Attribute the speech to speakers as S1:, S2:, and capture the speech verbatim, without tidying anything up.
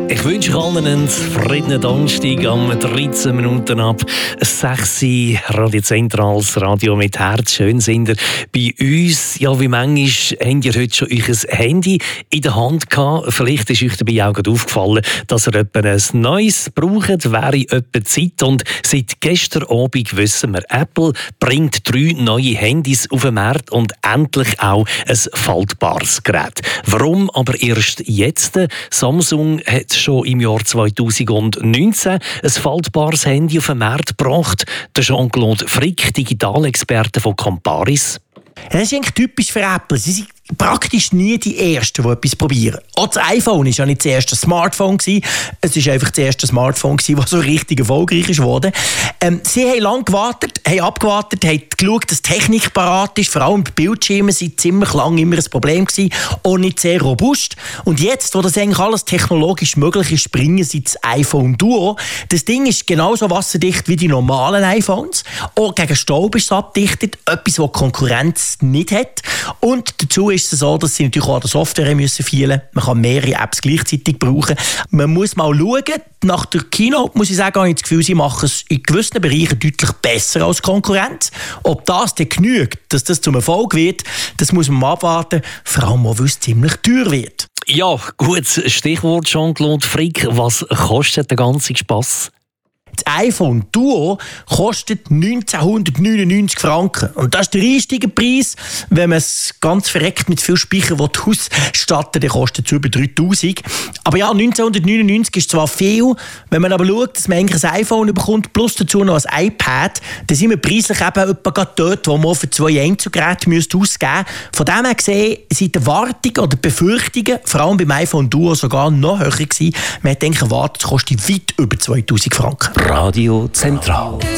S1: Ich wünsche allen einen zufriedenen Donnerstag am dreizehn Minuten ab sechs Uhr. Radio Zentrales Radio mit Herz. Schön sind ihr bei uns. Ja, wie manchmal habt ihr heute schon euer Handy in der Hand gehabt. Vielleicht ist euch dabei auch gerade aufgefallen, dass ihr etwas ein neues braucht. Wäre etwa Zeit. Und seit gestern Abend wissen wir, Apple bringt drei neue Handys auf den Markt und endlich auch ein faltbares Gerät. Warum aber erst jetzt? Samsung hat schon im Jahr zweitausendneunzehn ein faltbares Handy auf den Markt gebracht. Der Jean-Claude Frick, Digitalexperte von Camparis.
S2: Das ist eigentlich typisch für Apple. Sie sind praktisch nie die Ersten, die etwas probieren. Auch das iPhone war ja nicht das erste Smartphone. Es war einfach das erste Smartphone, das so richtig erfolgreich wurde. Ähm, sie haben lange gewartet, haben abgewartet, haben geschaut, dass die Technik parat ist. Vor allem die Bildschirme waren ziemlich lange immer ein Problem gewesen, auch nicht sehr robust. Und jetzt, wo das eigentlich alles technologisch möglich ist, bringen sie das iPhone Duo. Das Ding ist genauso wasserdicht wie die normalen iPhones. Auch gegen Staub ist es abdichtet. Etwas, was Konkurrenz nicht hat. Und dazu ist es so, dass sie natürlich auch an der Software müssen fehlen. Man kann mehrere Apps gleichzeitig brauchen. Man muss mal schauen. Nach der Keynote muss ich sagen, habe ich das Gefühl, sie machen es in gewissen Bereichen deutlich besser als Konkurrenz. Ob das dann genügt, dass das zum Erfolg wird, das muss man mal abwarten. Vor allem auch, weil es ziemlich teuer wird.
S1: Ja, gutes Stichwort, Jean-Claude Frick. Was kostet der ganze Spass?
S2: Das iPhone Duo kostet neunzehnhundertneunundneunzig Franken. Und das ist der riesige Preis. Wenn man es ganz verreckt mit viel Speicher ausstatten will, dann kostet es über dreitausend. Aber ja, neunzehnhundertneunundneunzig ist zwar viel, wenn man aber schaut, dass man eigentlich ein iPhone bekommt, plus dazu noch ein iPad, dann sind wir preislich eben etwa dort, wo man für zwei Einzelgeräte ausgeben müsste. Von dem her gesehen sind die Erwartungen oder Befürchtungen, vor allem beim iPhone Duo, sogar noch höher gewesen. Man hat eigentlich erwartet, es kostet weit über zweitausend Franken.
S1: Radio Zentral.